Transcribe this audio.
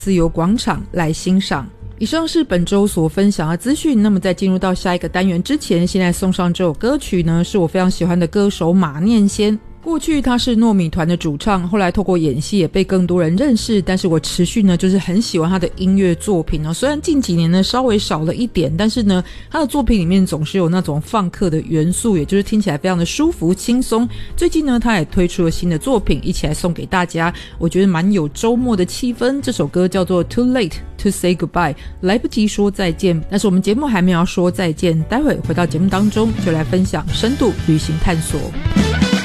自由广场来欣赏。以上是本周所分享的资讯。那么在进入到下一个单元之前，现在送上这首歌曲呢，是我非常喜欢的歌手马念先。过去他是糯米团的主唱，后来透过演戏也被更多人认识，但是我持续呢就是很喜欢他的音乐作品虽然近几年呢稍微少了一点，但是呢他的作品里面总是有那种放克的元素，也就是听起来非常的舒服轻松。最近呢他也推出了新的作品，一起来送给大家，我觉得蛮有周末的气氛。这首歌叫做 Too Late to Say Goodbye， 来不及说再见。但是我们节目还没有说再见，待会回到节目当中就来分享深度旅行探索。